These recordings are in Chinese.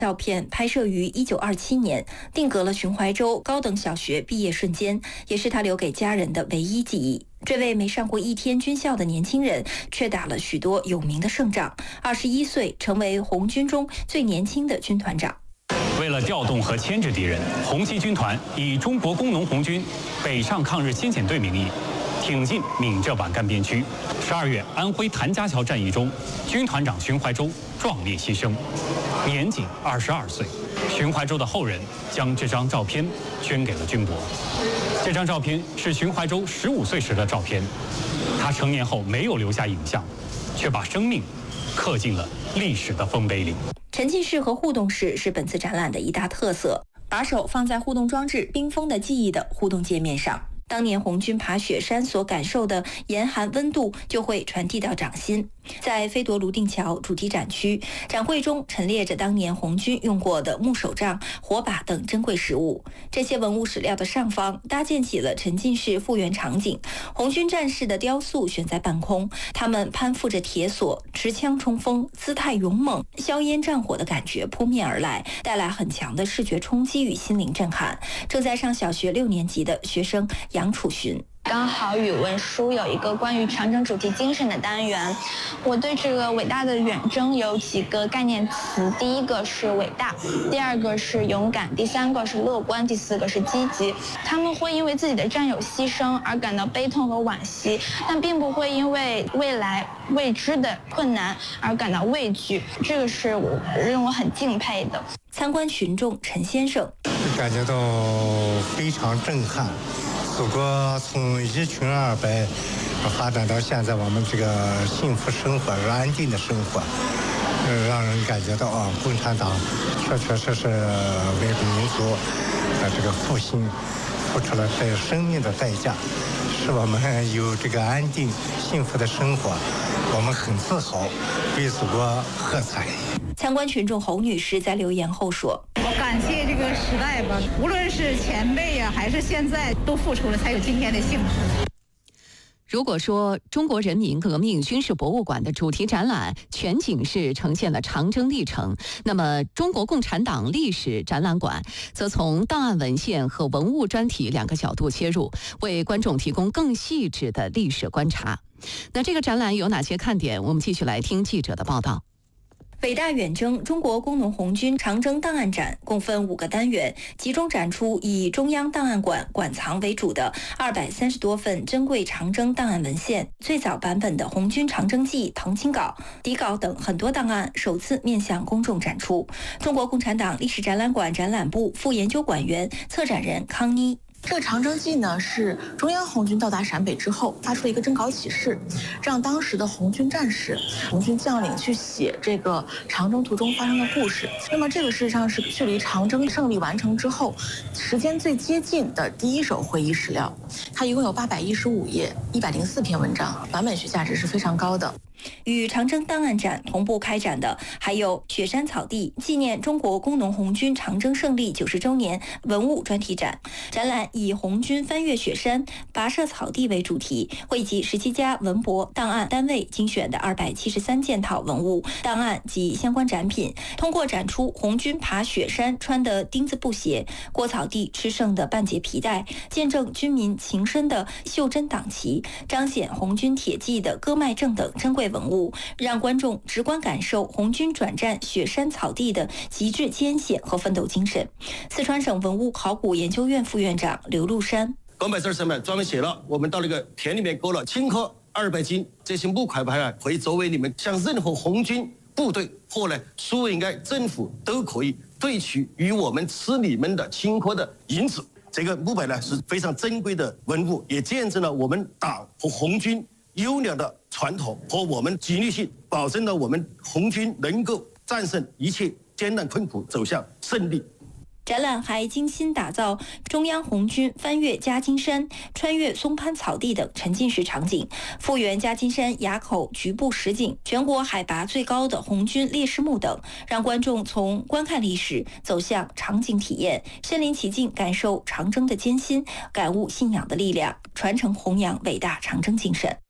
照片拍摄于1927年，定格了寻怀州高等小学毕业瞬间，也是他留给家人的唯一记忆。这位没上过一天军校的年轻人，却打了许多有名的胜仗。21岁，成为红军中最年轻的军团长。 为了调动和牵制敌人，红七军团以中国工农红军北上抗日先遣队名义，挺进闽浙皖赣边区。12月，安徽谭家桥战役中，军团长寻怀州壮烈牺牲，年仅22岁。寻怀州的后人将这张照片捐给了军博。这张照片是寻怀州15岁时的照片，他成年后没有留下影像，却把生命刻进了历史的丰碑里。 沉浸式和互动式是本次展览的一大特色，把手放在互动装置冰封的记忆的互动界面上。当年红军爬雪山所感受的严寒温度就会传递到掌心。在飞夺泸定桥主题展区，展会中陈列着当年红军用过的木手杖、火把等珍贵实物。这些文物史料的上方搭建起了沉浸式复原场景，红军战士的雕塑悬在半空，他们攀附着铁索，持枪冲锋，姿态勇猛，硝烟战火的感觉扑面而来，带来很强的视觉冲击与心灵震撼。正在上小学6年级的学生杨楚寻。 刚好语文书有一个关于长征主题精神的单元，我对这个伟大的远征有几个概念词，第一个是伟大，第二个是勇敢，第三个是乐观，第四个是积极。他们会因为自己的战友牺牲而感到悲痛和惋惜，但并不会因为未来未知的困难而感到畏惧，这个是我让我很敬佩的。 参观群众陈先生感觉到非常震撼。祖国从1穷2白发展到现在，我们这个幸福生活、安定的生活，让人感觉到共产党确确实实为民族的这个复兴付出了生命的代价，使我们有这个安定幸福的生活，我们很自豪，为祖国喝彩。 参观群众侯女士在留言后说：“ 我感谢这个时代吧，无论是前辈呀，还是现在，都付出了才有今天的幸福。” 如果说中国人民革命军事博物馆的主题展览全景式呈现了长征历程，那么中国共产党历史展览馆则从档案文献和文物专题2个角度切入，为观众提供更细致的历史观察。那这个展览有哪些看点？我们继续来听记者的报道。 伟大远征中国工农红军长征档案展共分5个单元，集中展出以中央档案馆馆藏为主的230多份珍贵长征档案文献，最早版本的红军长征记誊清稿、底稿等很多档案首次面向公众展出。中国共产党历史展览馆展览部副研究馆员、策展人康妮。 这个长征记呢，是中央红军到达陕北之后发出了一个征稿启事，让当时的红军战士、红军将领去写这个长征途中发生的故事。那么这个事实上是距离长征胜利完成之后时间最接近的第一手会议史料，它一共有815页，104篇文章，版本学价值是非常高的。 与长征档案展同步开展的还有雪山草地纪念中国工农红军长征胜利90周年文物专题展。展览以红军翻越雪山、跋涉草地为主题，汇集17家文博档案单位精选的273件套文物、档案及相关展品，通过展出红军爬雪山穿的钉子布鞋、过草地吃剩的半截皮带，见证军民情深的袖珍党旗，彰显红军铁骑的戈麦正等珍贵文物，让观众直观感受红军转战雪山草地的极致艰险和奋斗精神。四川省文物考古研究院副院长刘禄山： 耿柏字上面专门写了，我们到那个田里面勾了青稞200斤，这些木块牌会作为你们向任何红军部队或呢苏维埃政府都可以兑取与我们吃你们的青稞的银子。这个木牌呢是非常珍贵的文物，也见证了我们党和红军优良的传统和我们纪律性，保证了我们红军能够战胜一切艰难困苦，走向胜利。 展览还精心打造中央红军翻越夹金山、穿越松潘草地等沉浸式场景，复原夹金山垭口局部实景、全国海拔最高的红军烈士墓等，让观众从观看历史走向场景体验，身临其境感受长征的艰辛，感悟信仰的力量，传承弘扬伟大长征精神。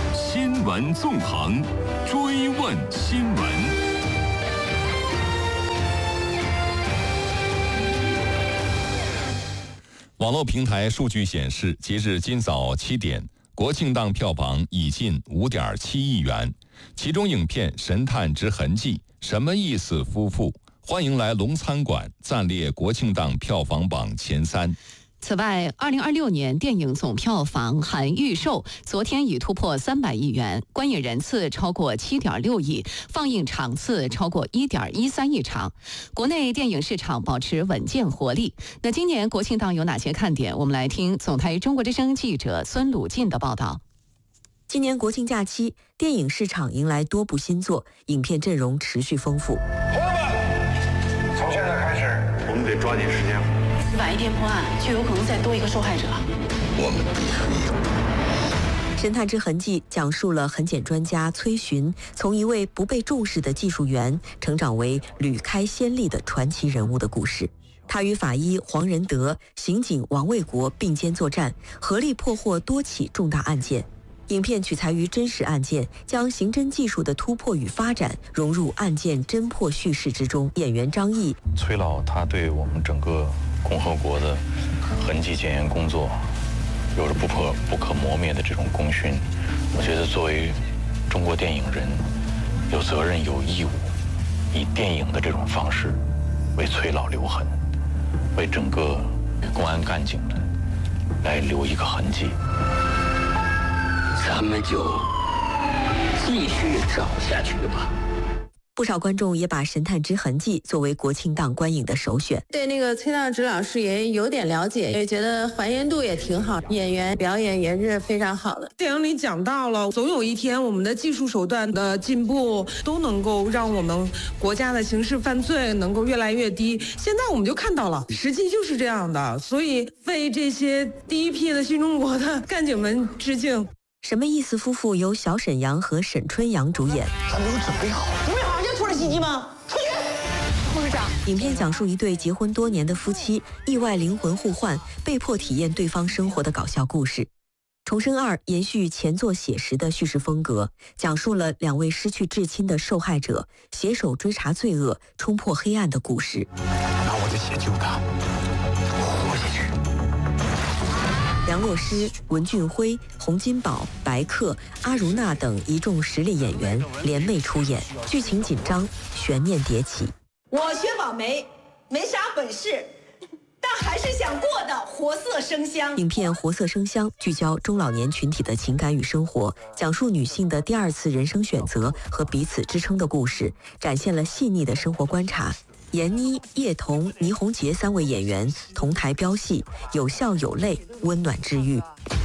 新闻纵横，追问新闻。 网络平台数据显示，截至今早7点，国庆档票房已近5.7亿元，其中影片《神探之痕迹》、什么意思夫妇、欢迎来龙餐馆暂列国庆档票房榜前3。 此外，2026年电影总票房含预售，昨天已突破300亿元，观影人次超过7.6亿，放映场次超过1.13亿场。国内电影市场保持稳健活力。那今年国庆档有哪些看点？我们来听总台中国之声记者孙鲁进的报道。 今年国庆假期，电影市场迎来多部新作，影片阵容持续丰富。 同志们，从现在开始，我们得抓紧时间。 晚一天破案，就有可能再多一个受害者。 我们必须。 神探之痕迹讲述了痕检专家崔寻从一位不被重视的技术员成长为屡开先例的传奇人物的故事。他与法医黄仁德、刑警王卫国并肩作战，合力破获多起重大案件。影片取材于真实案件，将刑侦技术的突破与发展融入案件侦破叙事之中。演员张译， 崔老他对我们整个共和国的痕迹检验工作有着不可磨灭的这种功勋。我觉得作为中国电影人，有责任有义务以电影的这种方式为崔老留痕，为整个公安干警呢来留一个痕迹。 咱们就继续找下去吧。 不少观众也把《神探之痕迹》作为国庆档观影的首选。 对那个崔道直老师也有点了解，也觉得还原度也挺好，演员表演也是非常好的。 电影里讲到了，总有一天我们的技术手段的进步都能够让我们国家的刑事犯罪能够越来越低。现在我们就看到了，实际就是这样的，所以为这些第一批的新中国的干警们致敬。 什么意思夫妇由小沈阳和沈春阳主演。 还没有准备好，准备好就出来袭击吗？出去！ 护士长。影片讲述一对结婚多年的夫妻意外灵魂互换，被迫体验对方生活的搞笑故事。重生2延续前作写实的叙事风格，讲述了2位失去至亲的受害者携手追查罪恶、冲破黑暗的故事。 拿我的血救他，活下去。 梁洛施、文俊辉、洪金宝、白客、阿如娜等一众实力演员联袂出演，剧情紧张，悬念迭起。 我薛宝梅没啥本事，但还是想过得活色生香。 影片《活色生香》聚焦中老年群体的情感与生活，讲述女性的第2次人生选择和彼此支撑的故事，展现了细腻的生活观察。闫妮、叶童、倪虹洁3位演员同台飙戏，有笑有泪，温暖治愈。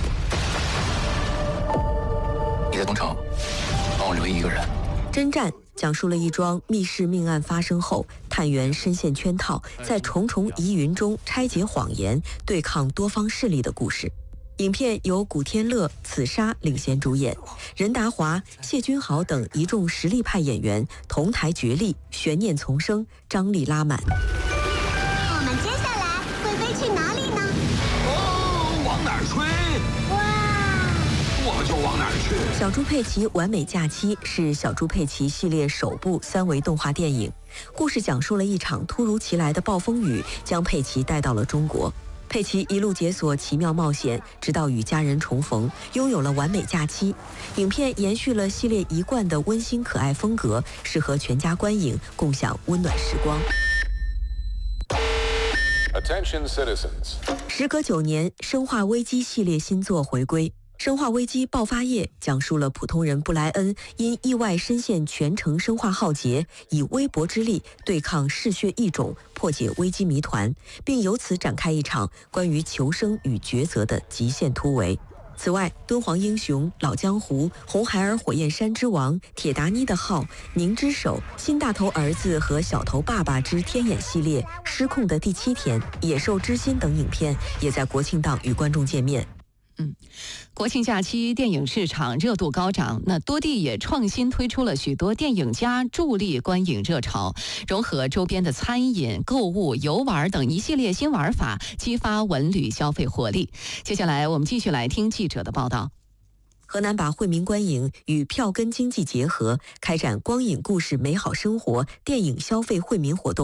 你在东城帮我留一个人。 侦战讲述了一桩密室命案发生后，探员深陷圈套，在重重疑云中拆解谎言，对抗多方势力的故事。影片由古天乐、此沙领衔主演，任达华、谢君豪等一众实力派演员同台角力，悬念丛生，张力拉满。 我们接下来会飞去哪里呢？ 往哪儿吹？ 哇！ 我们就往哪儿去。 小猪佩奇完美假期是小猪佩奇系列首部3维动画电影，故事讲述了一场突如其来的暴风雨将佩奇带到了中国。佩奇一路解锁奇妙冒险，直到与家人重逢，拥有了完美假期。影片延续了系列一贯的温馨可爱风格，适合全家观影，共享温暖时光。 Attention citizens. 时隔9年，《生化危机》系列新作回归。《生化危机：爆发夜》讲述了普通人布莱恩因意外深陷全城生化浩劫，以微薄之力对抗嗜血异种，破解危机谜团，并由此展开一场关于求生与抉择的极限突围。此外，敦煌英雄、老江湖、红孩儿火焰山之王、铁达尼的号、宁之手、新大头儿子和小头爸爸之天眼系列、失控的第7天、野兽之心等影片也在国庆档与观众见面。 国庆假期电影市场热度高涨，那多地也创新推出了许多电影家助力观影热潮，融合周边的餐饮、购物、游玩等一系列新玩法，激发文旅消费活力。接下来我们继续来听记者的报道。 河南把惠民观影与票根经济结合，开展光影故事美好生活电影消费惠民活动。